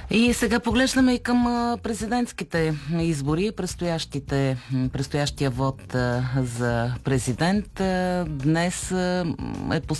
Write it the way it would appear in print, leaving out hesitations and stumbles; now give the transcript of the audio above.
И сега поглеждаме и към президентските избори, предстоящия вод за президент. Днес е